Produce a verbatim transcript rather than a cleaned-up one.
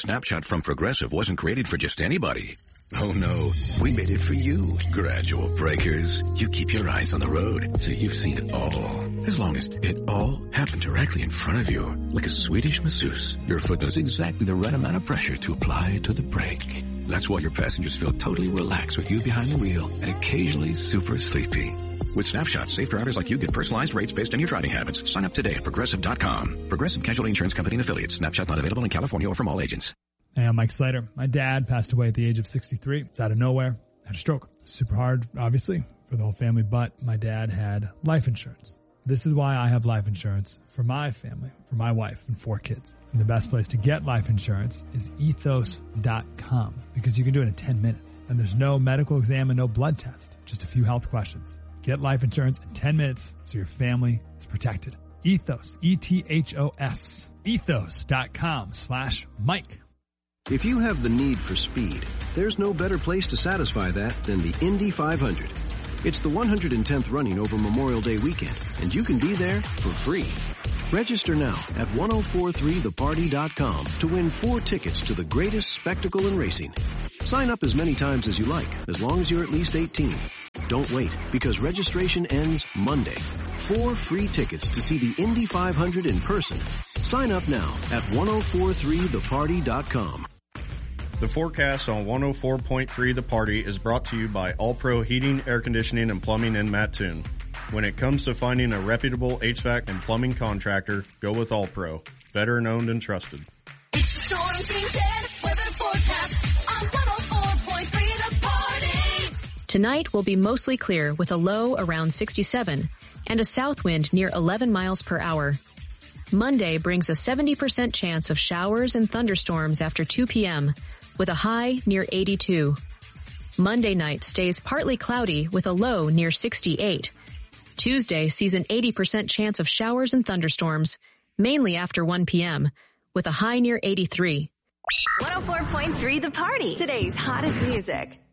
Snapshot from Progressive wasn't created for just anybody. Oh no, we made it for you, gradual breakers. You keep your eyes on the road, so you've seen it all. As long as it all happened directly in front of you, like a Swedish masseuse, your foot knows exactly the right amount of pressure to apply to the brake. That's why your passengers feel totally relaxed with you behind the wheel and occasionally super sleepy. With Snapshot, safe drivers like you get personalized rates based on your driving habits. Sign up today at Progressive dot com. Progressive Casualty Insurance Company and Affiliates. Snapshot not available in California or from all agents. Hey, I'm Mike Slater. My dad passed away at the age of sixty-three. It's out of nowhere. Had a stroke. Super hard, obviously, for the whole family, but my dad had life insurance. This is why I have life insurance for my family, for my wife and four kids. And the best place to get life insurance is ethos dot com because you can do it in ten minutes. And there's no medical exam and no blood test, just a few health questions. Get life insurance in ten minutes so your family is protected. Ethos, E T H O S, ethos dot com slash Mike. If you have the need for speed, there's no better place to satisfy that than the Indy five hundred. It's the one hundred tenth running over Memorial Day weekend, and you can be there for free. Register now at ten forty-three the party dot com to win four tickets to the greatest spectacle in racing. Sign up as many times as you like, as long as you're at least eighteen. Don't wait, because registration ends Monday. Four free tickets to see the Indy five hundred in person. Sign up now at ten forty-three the party dot com. The forecast on one oh four point three The Party is brought to you by All Pro Heating, Air Conditioning, and Plumbing in Mattoon. When it comes to finding a reputable H V A C and plumbing contractor, go with All Pro. Veteran owned and trusted. It's Storm Team ten weather forecast on one oh four point three The Party. Tonight will be mostly clear with a low around sixty-seven and a south wind near eleven miles per hour. Monday brings a seventy percent chance of showers and thunderstorms after two p.m. with a high near eighty-two. Monday night stays partly cloudy with a low near sixty-eight. Tuesday sees an eighty percent chance of showers and thunderstorms, mainly after one p.m., with a high near eighty-three. one oh four point three The Party, today's hottest music.